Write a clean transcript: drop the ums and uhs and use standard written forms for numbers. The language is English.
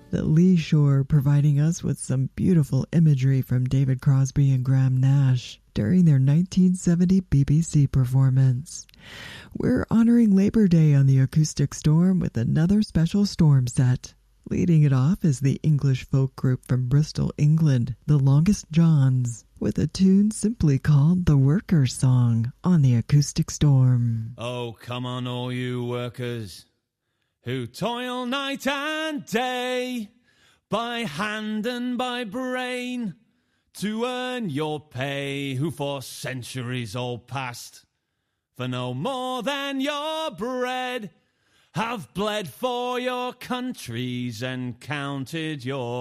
The Lee Shore providing us with some beautiful imagery from David Crosby and Graham Nash during their 1970 BBC performance. We're honoring Labor Day on the Acoustic Storm with another special storm set. Leading it off is the English folk group from Bristol, England, the Longest Johns, with a tune simply called The Workers' Song on the Acoustic Storm. Oh, come on, all you workers who toil night and day, by hand and by brain, to earn your pay, who for centuries all past, for no more than your bread, have bled for your countries and counted your